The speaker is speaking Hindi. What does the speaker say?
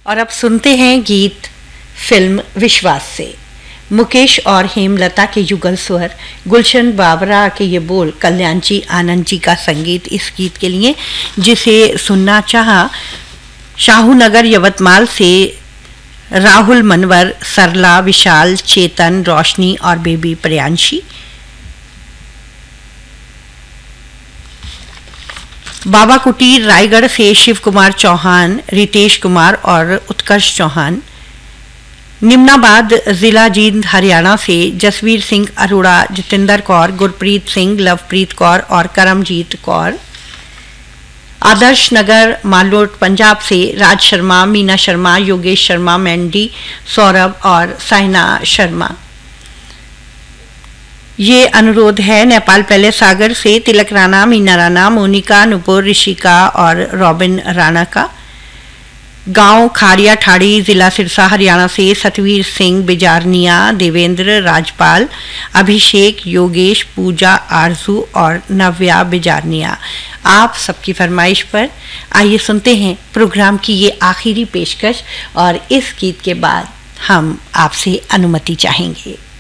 और अब सुनते हैं गीत फिल्म विश्वास से। मुकेश और हेमलता के युगल स्वर, गुलशन बाबरा के ये बोल, कल्याण जी आनंद जी का संगीत इस गीत के लिए, जिसे सुनना चाहा शाहूनगर यवतमाल से राहुल मनवर, सरला, विशाल, चेतन, रोशनी और बेबी प्रियांशी। बाबा कुटीर रायगढ़ से शिव कुमार चौहान, रितेश कुमार और उत्कर्ष चौहान। निम्नाबाद जिला जींद हरियाणा से जसवीर सिंह अरोड़ा, जितेंद्र कौर, गुरप्रीत सिंह, लवप्रीत कौर और करमजीत कौर। आदर्श नगर मालोट पंजाब से राज शर्मा, मीना शर्मा, योगेश शर्मा, मैंडी, सौरभ और साइना शर्मा। ये अनुरोध है नेपाल पहले सागर से तिलक राणा, मीना राणा, मोनिका, नुपुर, ऋषिका और रॉबिन राणा का। गांव खारिया ठाड़ी, जिला सिरसा हरियाणा से सतवीर सिंह बिजारनिया, देवेंद्र, राजपाल, अभिषेक, योगेश, पूजा, आरजू और नव्या बिजारनिया। आप सबकी फरमाइश पर आइए सुनते हैं प्रोग्राम की ये आखिरी पेशकश और इस गीत के बाद हम आपसे अनुमति चाहेंगे।